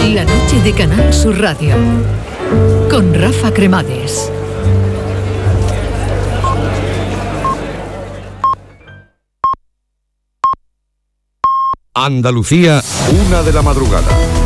La noche de Canal Sur Radio con Rafa Cremades. Andalucía, 1 de la madrugada.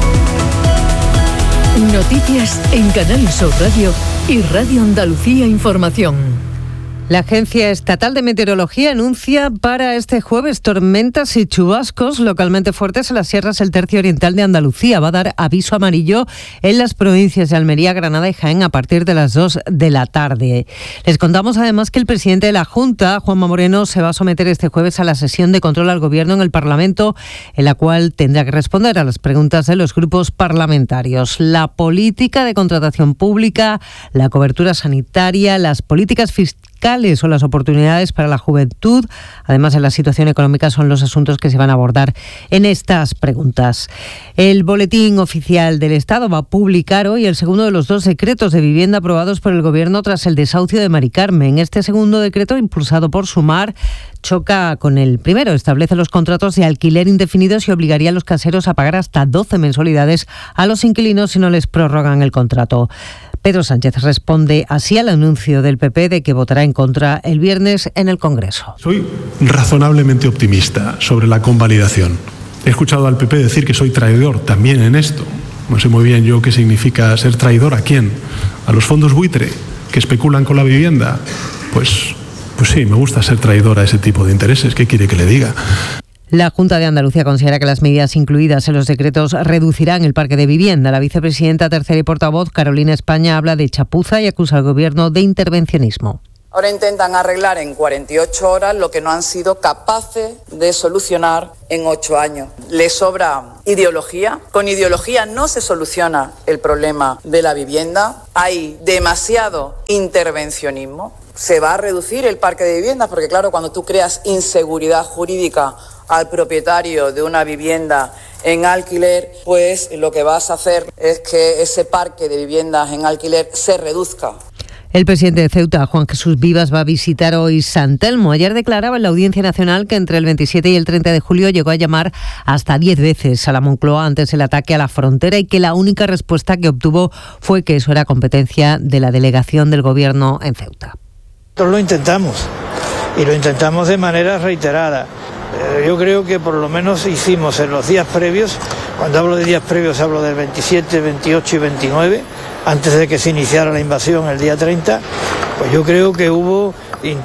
Noticias en Canal Sur Radio y Radio Andalucía Información. La Agencia Estatal de Meteorología anuncia para este jueves tormentas y chubascos localmente fuertes en las sierras del tercio oriental de Andalucía. Va a dar aviso amarillo en las provincias de Almería, Granada y Jaén a partir de las 2 de la tarde. Les contamos además que el presidente de la Junta, Juanma Moreno, se va a someter este jueves a la sesión de control al Gobierno en el Parlamento, en la cual tendrá que responder a las preguntas de los grupos parlamentarios. La política de contratación pública, la cobertura sanitaria, las políticas fiscales o las oportunidades para la juventud, además de la situación económica, son los asuntos que se van a abordar en estas preguntas. El Boletín Oficial del Estado va a publicar hoy el segundo de los 2 decretos de vivienda aprobados por el Gobierno tras el desahucio de Mari Carmen. Este segundo decreto, impulsado por Sumar, choca con el primero. Establece los contratos de alquiler indefinidos y obligaría a los caseros a pagar hasta 12 mensualidades a los inquilinos si no les prorrogan el contrato. Pedro Sánchez responde así al anuncio del PP de que votará en contra el viernes en el Congreso. Soy razonablemente optimista sobre la convalidación. He escuchado al PP decir que soy traidor también en esto. No sé muy bien yo qué significa ser traidor. ¿A quién? ¿A los fondos buitre que especulan con la vivienda? Pues sí, me gusta ser traidor a ese tipo de intereses. ¿Qué quiere que le diga? La Junta de Andalucía considera que las medidas incluidas en los decretos reducirán el parque de vivienda. La vicepresidenta tercera y portavoz, Carolina España, habla de chapuza y acusa al Gobierno de intervencionismo. Ahora intentan arreglar en 48 horas lo que no han sido capaces de solucionar en 8 años. Les sobra ideología. Con ideología no se soluciona el problema de la vivienda. Hay demasiado intervencionismo. Se va a reducir el parque de viviendas porque, claro, cuando tú creas inseguridad jurídica al propietario de una vivienda en alquiler, pues lo que vas a hacer es que ese parque de viviendas en alquiler se reduzca. El presidente de Ceuta, Juan Jesús Vivas, va a visitar hoy San Telmo. Ayer declaraba en la Audiencia Nacional que entre el 27 y el 30 de julio llegó a llamar hasta 10 veces a la Moncloa antes del ataque a la frontera y que la única respuesta que obtuvo fue que eso era competencia de la delegación del Gobierno en Ceuta. Nosotros lo intentamos y lo intentamos de manera reiterada. Yo creo que por lo menos hicimos en los días previos, cuando hablo de días previos hablo del 27, 28 y 29, antes de que se iniciara la invasión el día 30, pues yo creo que hubo 10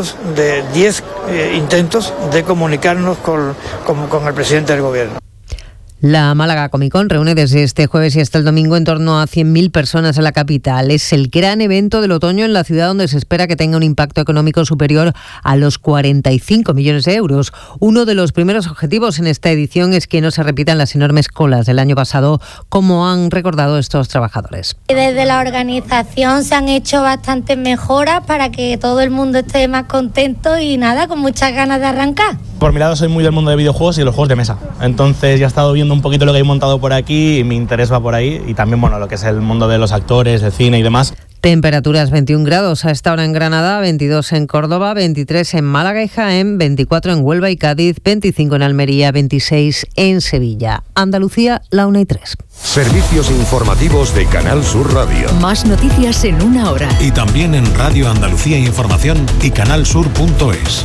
intentos de comunicarnos con el presidente del Gobierno. La Málaga Comic Con reúne desde este jueves y hasta el domingo en torno a 100.000 personas en la capital. Es el gran evento del otoño en la ciudad donde se espera que tenga un impacto económico superior a los 45 millones de euros. Uno de los primeros objetivos en esta edición es que no se repitan las enormes colas del año pasado, como han recordado estos trabajadores. Desde la organización se han hecho bastantes mejoras para que todo el mundo esté más contento y nada, con muchas ganas de arrancar. Por mi lado soy muy del mundo de videojuegos y de los juegos de mesa, entonces ya he estado viendo un poquito lo que hay montado por aquí y mi interés va por ahí, y también lo que es el mundo de los actores, del cine y demás. Temperaturas 21 grados a esta hora en Granada, 22 en Córdoba, 23 en Málaga y Jaén, 24 en Huelva y Cádiz, 25 en Almería, 26 en Sevilla. Andalucía, la 1:03. Servicios informativos de Canal Sur Radio. Más noticias en 1 hora. Y también en Radio Andalucía Información y canalsur.es.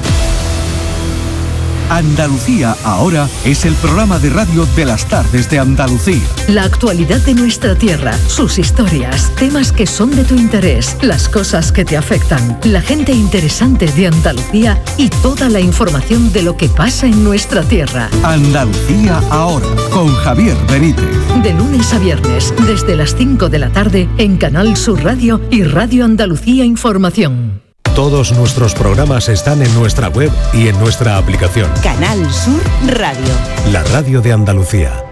Andalucía ahora es el programa de radio de las tardes de Andalucía. La actualidad de nuestra tierra, sus historias, temas que son de tu interés, las cosas que te afectan, la gente interesante de Andalucía y toda la información de lo que pasa en nuestra tierra. Andalucía ahora, con Javier Benítez. De lunes a viernes, desde las 5 de la tarde, en Canal Sur Radio y Radio Andalucía Información. Todos nuestros programas están en nuestra web y en nuestra aplicación. Canal Sur Radio. La radio de Andalucía.